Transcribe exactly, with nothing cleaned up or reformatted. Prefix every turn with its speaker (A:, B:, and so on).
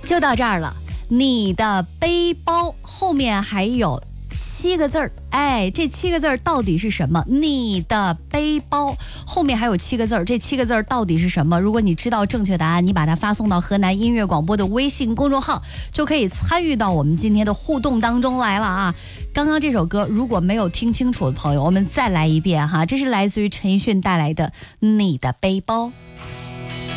A: 就到这儿了。你的背包后面还有七个字儿，哎，这七个字儿到底是什么？你的背包后面还有七个字儿，这七个字儿到底是什么？如果你知道正确答案，你把它发送到河南音乐广播的微信公众号，就可以参与到我们今天的互动当中来了啊！刚刚这首歌如果没有听清楚的朋友，我们再来一遍哈，这是来自于陈奕迅带来的《你的背包》。